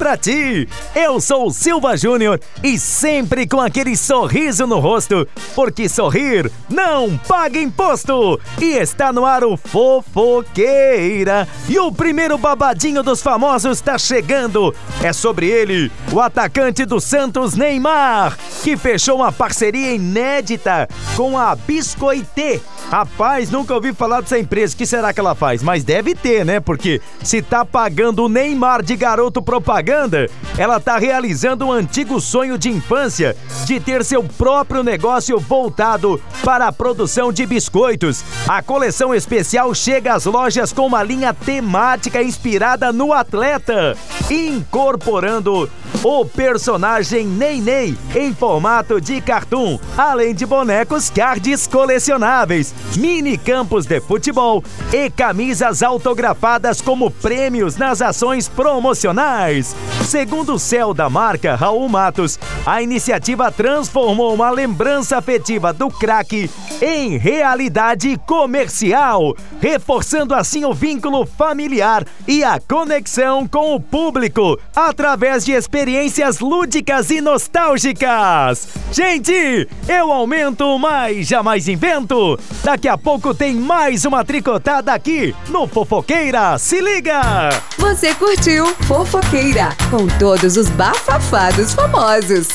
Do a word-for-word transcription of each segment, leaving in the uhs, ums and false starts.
pra ti. Eu sou o Silva Júnior e sempre com aquele sorriso no rosto, porque sorrir não paga imposto. E está no ar o Fofoqueira. E o primeiro babadinho dos famosos tá chegando. É sobre ele, o atacante do Santos, Neymar, que fechou uma parceria inédita com a Biscoitê. Rapaz, nunca ouvi falar dessa empresa. O que será que ela faz? Mas deve ter, né? Porque se tá pagando o Neymar de garoto propaganda, ela tá realizando um antigo sonho de infância de ter seu próprio negócio voltado para a produção de biscoitos. A coleção especial chega às lojas com uma linha temática inspirada no atleta, incorporando o personagem Ney Ney em formato de cartoon, além de bonecos cards colecionáveis, mini campos de futebol e camisas autografadas como prêmios nas ações promocionais. Segundo o C E O da marca, Raul Matos, a iniciativa transformou uma lembrança afetiva do craque em realidade comercial, reforçando assim o vínculo familiar e a conexão com o público através de experiências lúdicas e nostálgicas. Gente, eu aumento, mas jamais invento. Daqui a pouco tem mais uma tricotada aqui no Fofoqueira. Se liga! Você curtiu Fofoqueira, com todos os bafafados famosos.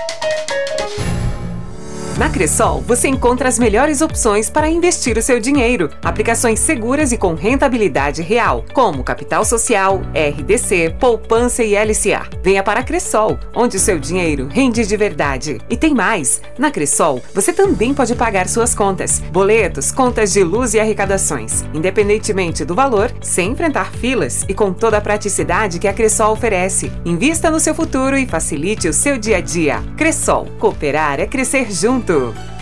Na Cressol, você encontra as melhores opções para investir o seu dinheiro. Aplicações seguras e com rentabilidade real, como Capital Social, R D C, Poupança e L C A. Venha para a Cressol, onde o seu dinheiro rende de verdade. E tem mais! Na Cressol, você também pode pagar suas contas, boletos, contas de luz e arrecadações, independentemente do valor, sem enfrentar filas e com toda a praticidade que a Cressol oferece. Invista no seu futuro e facilite o seu dia a dia. Cressol, cooperar é crescer junto.